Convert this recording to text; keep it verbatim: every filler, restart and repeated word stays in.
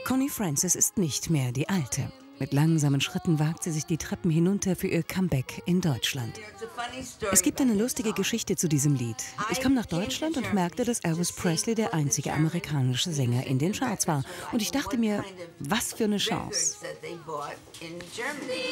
Connie Francis ist nicht mehr die Alte. Mit langsamen Schritten wagt sie sich die Treppen hinunter für ihr Comeback in Deutschland. Es gibt eine lustige Geschichte zu diesem Lied. Ich kam nach Deutschland und merkte, dass Elvis Presley der einzige amerikanische Sänger in den Charts war. Und ich dachte mir, was für eine Chance.